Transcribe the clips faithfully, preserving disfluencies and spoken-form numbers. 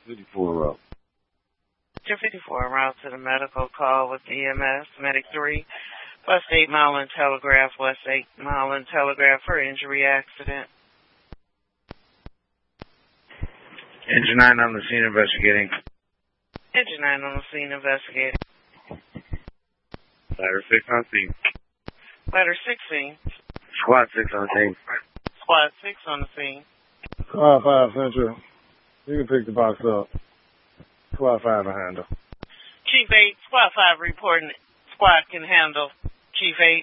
fifty-four route. Engine fifty-four, route to the medical call with E M S, Medic three, West eight Mile and Telegraph, West eight Mile and Telegraph for injury accident. Engine nine on the scene investigating. Engine nine on the scene investigating. Ladder six on scene. Ladder sixteen. Squad six on scene. Squad six on the scene. Squad five Central. You can pick the box up. Squad five can handle. Chief eight, Squad five reporting. Squad can handle. Chief eight.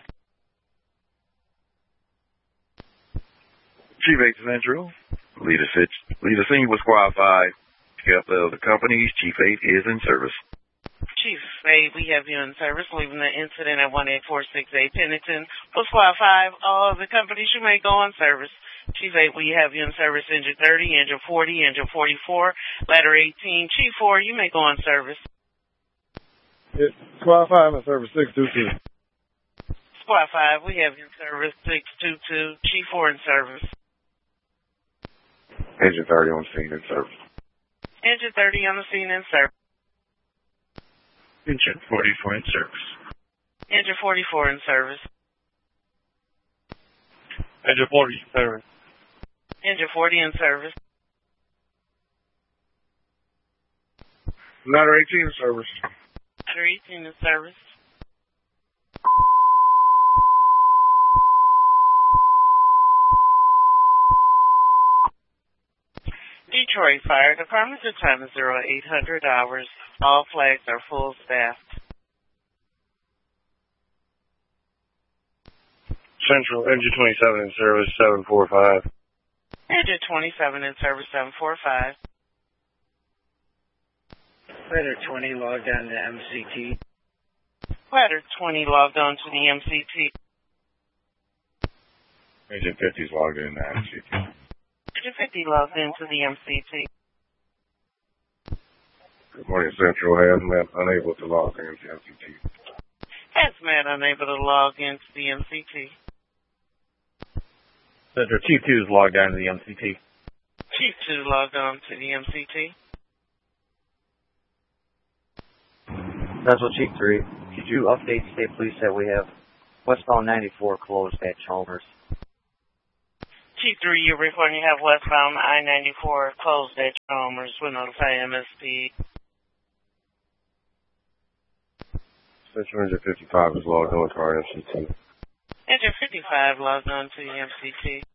Chief eight Central. Lead a, lead a scene with Squad five. Pick up the, the companies. Chief eight is in service. Chief eight, we have you in service, leaving the incident at one eight four six eight Pennington. For Squad five, all of the companies you may go on service. Chief eight, we have you in service, engine thirty, engine forty, engine forty-four, ladder eighteen. Chief four, you may go on service. Yeah, Squad five in service six two two. Squad five, we have you in service six two two. Chief four in service. Engine thirty on scene in service. Engine thirty on the scene in service. Engine forty-four in service. Engine forty-four in service. Engine forty in service. Engine forty in service. Ladder eighteen in service. Ladder eighteen in service. Detroit Fire Department, the time is zero eight hundred hours. All flags are full staffed. Central, engine twenty-seven in service, seven four five. Engine twenty-seven in service, seven four five. Ladder twenty logged on to M C T. Ladder twenty logged on to the M C T. Engine fifty is logged in to M C T. Engine fifty logged into the M C T. Good morning, Central. Hazmat unable to log in to M C T. Hazmat unable to log into the M C T. Central, Chief two is logged on to the M C T. Chief two logged on to the M C T. That's what Chief three. Could you update State Police that we have westbound ninety-four closed at Chalmers? Chief three, you're reporting you have westbound I ninety-four closed at Chalmers. We'll notify M S P. Central Engine fifty-five is logged on to our M C T. Engine fifty-five logged on to the M C T.